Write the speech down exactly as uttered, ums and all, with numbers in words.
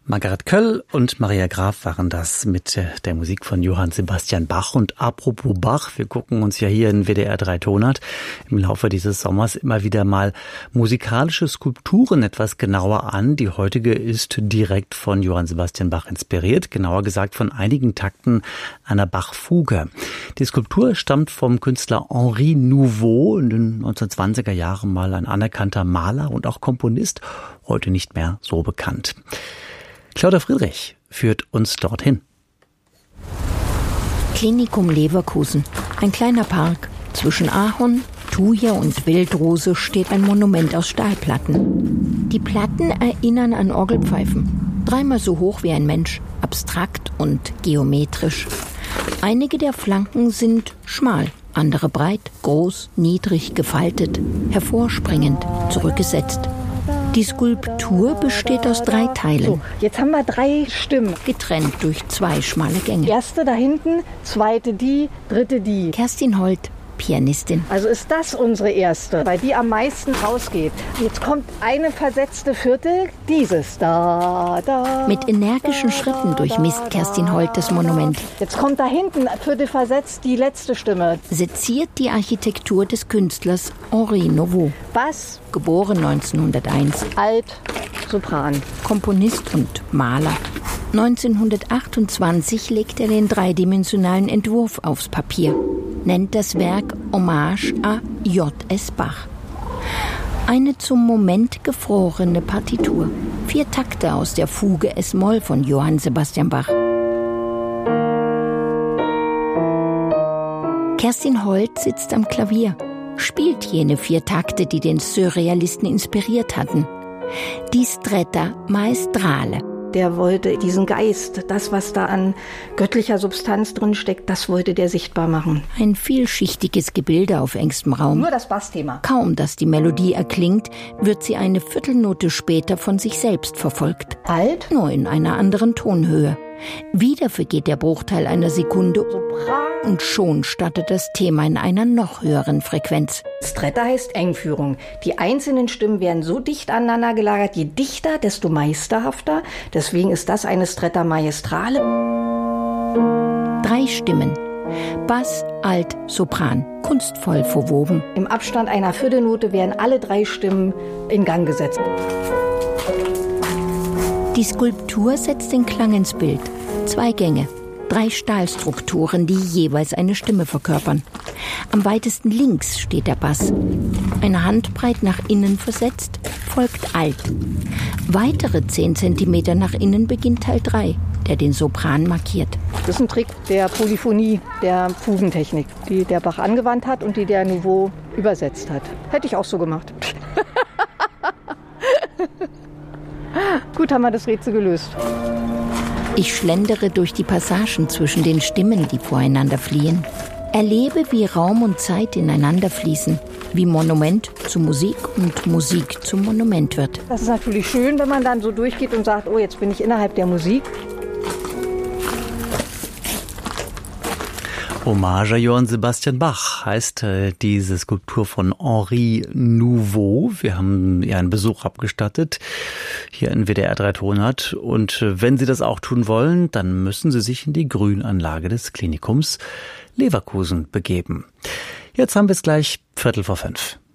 Margaret Köll und Maria Graf waren das mit der Musik von Johann Sebastian Bach. Und apropos Bach, wir gucken uns ja hier in W D R drei Tonart im Laufe dieses Sommers immer wieder mal musikalische Skulpturen etwas genauer an. Die heutige ist direkt von Johann Sebastian Bach inspiriert, genauer gesagt von einigen Takten einer Bach-Fuge. Die Skulptur stammt vom Künstler Henri Nouveau, in den neunzehnhundertzwanziger Jahren mal ein anerkannter Maler und auch Komponist, heute nicht mehr so bekannt. Claudia Friedrich führt uns dorthin. Klinikum Leverkusen, ein kleiner Park. Zwischen Ahorn, Thuja und Wildrose steht ein Monument aus Stahlplatten. Die Platten erinnern an Orgelpfeifen. Dreimal so hoch wie ein Mensch, abstrakt und geometrisch. Einige der Flanken sind schmal, andere breit, groß, niedrig, gefaltet, hervorspringend, zurückgesetzt. Die Skulptur besteht aus drei Teilen. So, jetzt haben wir drei Stimmen. Getrennt durch zwei schmale Gänge. Erste da hinten, zweite die, dritte die. Kerstin Holt, Pianistin. Also ist das unsere erste, weil die am meisten rausgeht. Jetzt kommt eine versetzte Viertel, dieses. Da, da, Mit energischen Schritten durchmisst Kerstin Holt das Monument. Jetzt kommt da hinten, Viertel versetzt, die letzte Stimme. Seziert die Architektur des Künstlers Henri Nouveau. Bass, geboren neunzehnhunderteins. Alt, Sopran. Komponist und Maler. neunzehnhundertachtundzwanzig legt er den dreidimensionalen Entwurf aufs Papier, nennt das Werk Hommage à J S Bach. Eine zum Moment gefrorene Partitur. Vier Takte aus der Fuge S-Moll von Johann Sebastian Bach. Kerstin Holt sitzt am Klavier, spielt jene vier Takte, die den Surrealisten inspiriert hatten. Die Stretta Maestrale. Der wollte diesen Geist, das, was da an göttlicher Substanz drin steckt, das wollte der sichtbar machen. Ein vielschichtiges Gebilde auf engstem Raum. Nur das Bassthema. Kaum, dass die Melodie erklingt, wird sie eine Viertelnote später von sich selbst verfolgt. Alt? Nur in einer anderen Tonhöhe. Wieder vergeht der Bruchteil einer Sekunde Sopran. Und schon startet das Thema in einer noch höheren Frequenz. Stretta heißt Engführung. Die einzelnen Stimmen werden so dicht aneinander gelagert, je dichter, desto meisterhafter. Deswegen ist das eine Stretta Maestrale. Drei Stimmen. Bass, Alt, Sopran. Kunstvoll verwoben. Im Abstand einer Viertelnote werden alle drei Stimmen in Gang gesetzt. Die Skulptur setzt den Klang ins Bild. Zwei Gänge. Drei Stahlstrukturen, die jeweils eine Stimme verkörpern. Am weitesten links steht der Bass. Eine Handbreit nach innen versetzt, folgt Alt. Weitere zehn Zentimeter nach innen beginnt Teil drei, der den Sopran markiert. Das ist ein Trick der Polyphonie, der Fugentechnik, die der Bach angewandt hat und die der Nouveau übersetzt hat. Hätte ich auch so gemacht. Gut, haben wir das Rätsel gelöst. Ich schlendere durch die Passagen zwischen den Stimmen, die voreinander fliehen. Erlebe, wie Raum und Zeit ineinander fließen, wie Monument zu Musik und Musik zum Monument wird. Das ist natürlich schön, wenn man dann so durchgeht und sagt, oh, jetzt bin ich innerhalb der Musik. Hommage à Johann Sebastian Bach heißt äh, diese Skulptur von Henri Nouveau. Wir haben ihr einen Besuch abgestattet hier in W D R drei Tonart. Und äh, wenn Sie das auch tun wollen, dann müssen Sie sich in die Grünanlage des Klinikums Leverkusen begeben. Jetzt haben wir es gleich Viertel vor fünf.